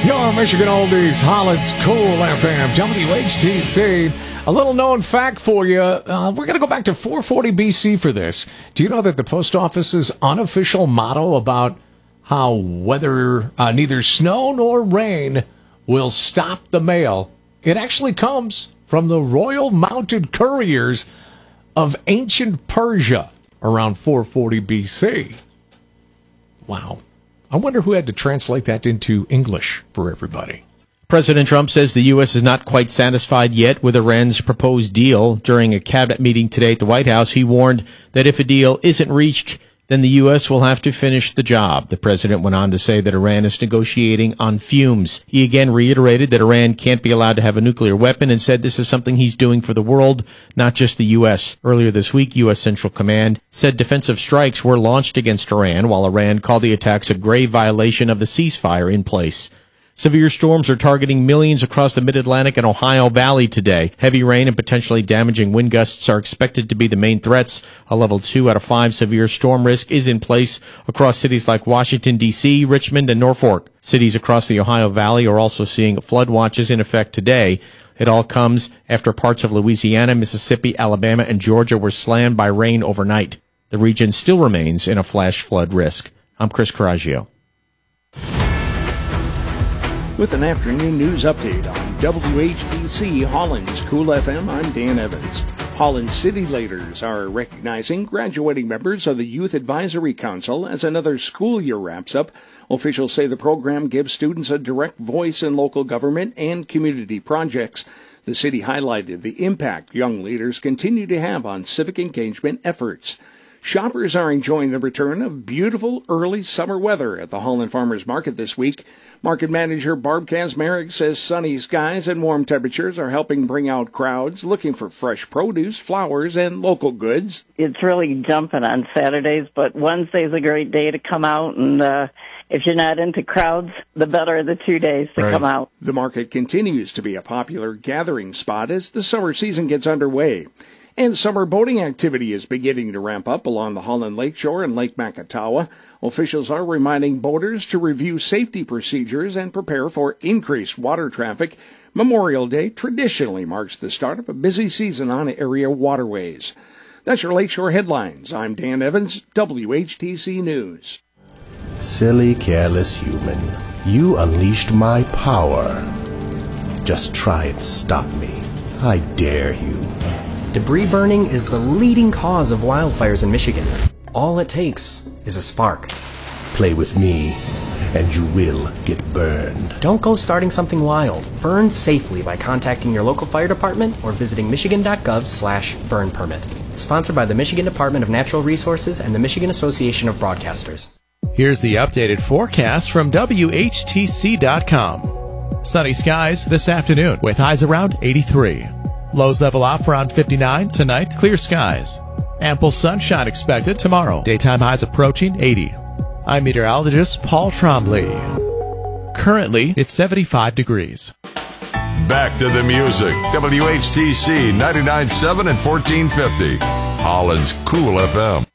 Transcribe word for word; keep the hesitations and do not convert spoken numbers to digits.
Your Michigan Oldies, Holland's Cool F M, W H T C. A little known fact for you. Uh, we're going to go back to four forty B C for this. Do you know that the post office's unofficial motto about how whether uh, neither snow nor rain will stop the mail, it actually comes from the Royal Mounted Couriers of ancient Persia around four forty B C. Wow. I wonder who had to translate that into English for everybody. President Trump says the U S is not quite satisfied yet with Iran's proposed deal. During a cabinet meeting today at the White House, he warned that if a deal isn't reached, then the U S will have to finish the job. The president went on to say that Iran is negotiating on fumes. He again reiterated that Iran can't be allowed to have a nuclear weapon and said this is something he's doing for the world, not just the U S. Earlier this week, U S Central Command said defensive strikes were launched against Iran, while Iran called the attacks a grave violation of the ceasefire in place. Severe storms are targeting millions across the Mid-Atlantic and Ohio Valley today. Heavy rain and potentially damaging wind gusts are expected to be the main threats. A level two out of five severe storm risk is in place across cities like Washington, D C, Richmond, and Norfolk. Cities across the Ohio Valley are also seeing flood watches in effect today. It all comes after parts of Louisiana, Mississippi, Alabama, and Georgia were slammed by rain overnight. The region still remains in a flash flood risk. I'm Chris Coraggio. With an afternoon news update on W H T C Holland's Cool F M, I'm Dan Evans. Holland City Leaders are recognizing graduating members of the Youth Advisory Council as another school year wraps up. Officials say the program gives students a direct voice in local government and community projects. The city highlighted the impact young leaders continue to have on civic engagement efforts. Shoppers are enjoying the return of beautiful early summer weather at the Holland Farmers Market this week. Market manager Barb Kazmarek says sunny skies and warm temperatures are helping bring out crowds looking for fresh produce, flowers, and local goods. It's really jumping on Saturdays, but Wednesday's a great day to come out, and uh, if you're not into crowds, the better of the two days to Right. come out. The market continues to be a popular gathering spot as the summer season gets underway. And summer boating activity is beginning to ramp up along the Holland Lakeshore and Lake Makatawa. Officials are reminding boaters to review safety procedures and prepare for increased water traffic. Memorial Day traditionally marks the start of a busy season on area waterways. That's your Lakeshore headlines. I'm Dan Evans, W H T C News. Silly, careless human. You unleashed my power. Just try and stop me. I dare you. Debris burning is the leading cause of wildfires in Michigan. All it takes is a spark. Play with me, and you will get burned. Don't go starting something wild. Burn safely by contacting your local fire department or visiting michigan.gov slash burn permit. Sponsored by the Michigan Department of Natural Resources and the Michigan Association of Broadcasters. Here's the updated forecast from W H T C dot com. Sunny skies this afternoon with highs around eighty-three. Lows level off around fifty-nine. Tonight, clear skies. Ample sunshine expected tomorrow. Daytime highs approaching eighty. I'm meteorologist Paul Trombley. Currently, it's seventy-five degrees. Back to the music. W H T C ninety-nine point seven and fourteen fifty. Holland's Cool F M.